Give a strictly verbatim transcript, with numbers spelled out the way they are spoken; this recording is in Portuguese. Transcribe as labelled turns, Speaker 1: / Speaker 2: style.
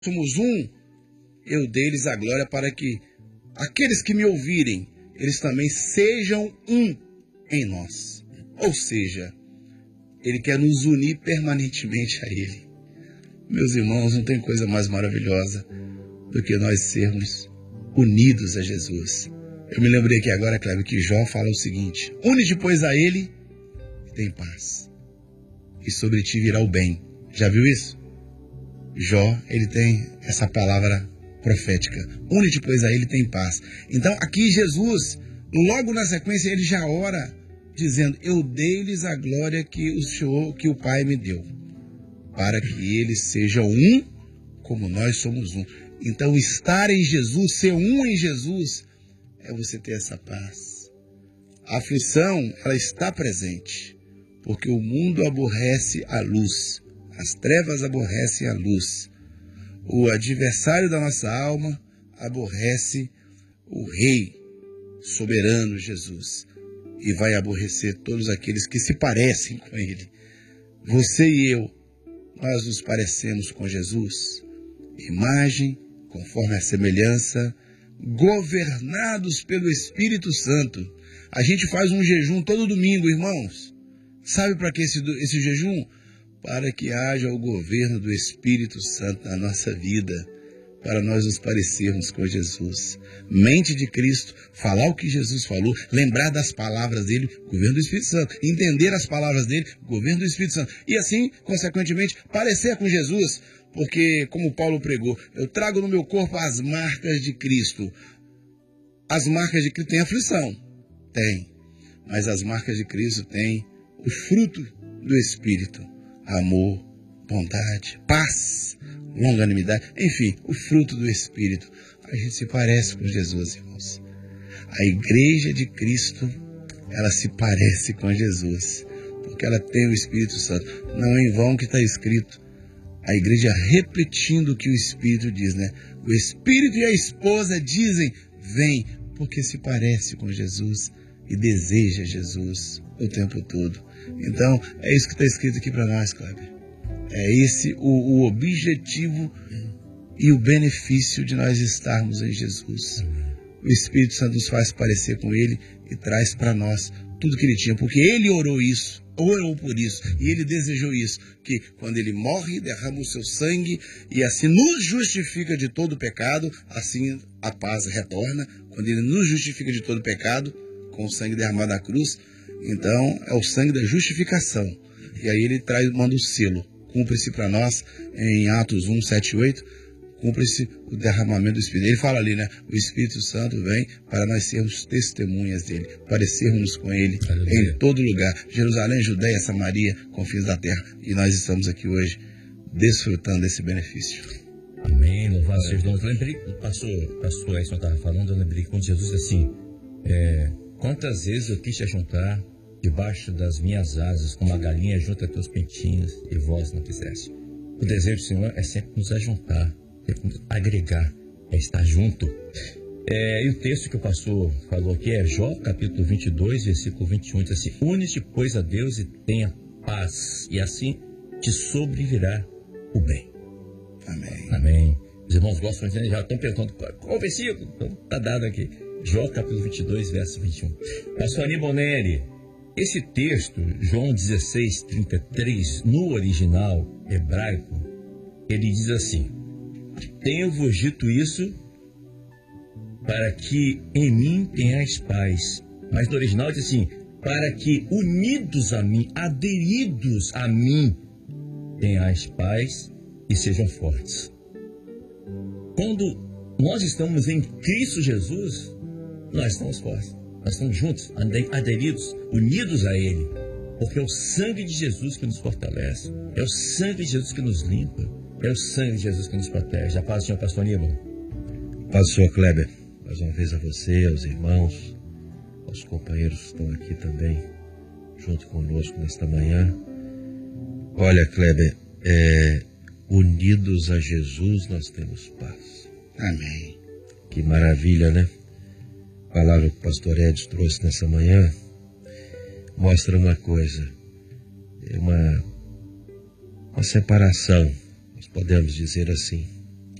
Speaker 1: somos um, eu dei-lhes a glória para que aqueles que me ouvirem, eles também sejam um em nós. Ou seja, Ele quer nos unir permanentemente a Ele. Meus irmãos, não tem coisa mais maravilhosa do que nós sermos unidos a Jesus. Eu me lembrei aqui agora, Cleber, que Jó fala o seguinte: une-te, pois, a Ele e tem paz, e sobre ti virá o bem. Já viu isso? Jó, ele tem essa palavra profética. Une-te, pois, a Ele e tem paz. Então, aqui Jesus, logo na sequência, ele já ora, dizendo: eu dei-lhes a glória que o Senhor, que o Pai me deu, para que eles sejam um, como nós somos um. Então, estar em Jesus, ser um em Jesus, é você ter essa paz. A aflição, ela está presente, porque o mundo aborrece a luz, as trevas aborrecem a luz. O adversário da nossa alma aborrece o Rei soberano Jesus e vai aborrecer todos aqueles que se parecem com Ele. Você e eu, nós nos parecemos com Jesus, imagem, conforme a semelhança, governados pelo Espírito Santo. A gente faz um jejum todo domingo, irmãos. Sabe para que esse, esse jejum? Para que haja o governo do Espírito Santo na nossa vida, para nós nos parecermos com Jesus. Mente de Cristo, falar o que Jesus falou, lembrar das palavras dele, governo do Espírito Santo. Entender as palavras dele, governo do Espírito Santo. E assim, consequentemente, parecer com Jesus, porque, como Paulo pregou, eu trago no meu corpo as marcas de Cristo. As marcas de Cristo têm aflição? Tem. Mas as marcas de Cristo têm o fruto do Espírito. Amor, bondade, paz, longanimidade, enfim, o fruto do Espírito. A gente se parece com Jesus, irmãos. A igreja de Cristo, ela se parece com Jesus, porque ela tem o Espírito Santo. Não é em vão que está escrito, a igreja repetindo o que o Espírito diz, né? O Espírito e a esposa dizem, vem, porque se parece com Jesus e deseja Jesus o tempo todo. Então, é isso que está escrito aqui para nós, Cleber. É esse o, o objetivo e o benefício de nós estarmos em Jesus. O Espírito Santo nos faz parecer com Ele e traz para nós tudo que Ele tinha, porque Ele orou isso, orou por isso, e Ele desejou isso, que quando Ele morre, derrama o seu sangue e assim nos justifica de todo pecado, assim a paz retorna. Quando Ele nos justifica de todo pecado, com o sangue derramado na cruz, então é o sangue da justificação. E aí Ele traz, manda o selo. Cumpre-se para nós, em Atos um, sete e oito, cumpre-se o derramamento do Espírito. Ele fala ali, né? O Espírito Santo vem para nós sermos testemunhas dele, parecermos com ele Aleluia. Em todo lugar. Jerusalém, Judeia, Samaria, confins da terra. E nós estamos aqui hoje desfrutando desse benefício.
Speaker 2: Amém, louvado seja Deus. Lembrei, pastor, pastor Edson estava falando, eu lembrei quando Jesus disse assim, é, quantas vezes eu quis te ajuntar debaixo das minhas asas, como a galinha junta teus pintinhos, e vós não quiseste. O desejo do Senhor é sempre nos ajuntar, sempre nos agregar, é estar junto. É, e o texto que o pastor falou aqui é Jó, capítulo vinte e dois, versículo vinte e um, diz assim, une-te, pois, a Deus e tenha paz, e assim te sobrevirá o bem.
Speaker 1: Amém.
Speaker 2: Amém. Os irmãos gostam de já estão perguntando qual o versículo? Então, está dado aqui. Jó, capítulo vinte e dois, verso vinte e um. Pastor Aníbal Neri, esse texto, João dezesseis, trinta e três, no original hebraico, ele diz assim, tenho-vos dito isso para que em mim tenhais paz. Mas no original diz assim, para que unidos a mim, aderidos a mim, tenhais paz e sejam fortes. Quando nós estamos em Cristo Jesus, nós estamos fortes. Nós estamos juntos, aderidos, unidos a Ele. Porque é o sangue de Jesus que nos fortalece. É o sangue de Jesus que nos limpa. É o sangue de Jesus que nos protege. A paz do Senhor, pastor Aníbal.
Speaker 3: Paz do Senhor, Kleber. Mais uma vez a você, aos irmãos, aos companheiros que estão aqui também, junto conosco nesta manhã. Olha, Kleber, é, unidos a Jesus nós temos paz.
Speaker 1: Amém.
Speaker 3: Que maravilha, né? A palavra que o pastor Edson trouxe nessa manhã mostra uma coisa, é uma, uma separação, nós podemos dizer assim,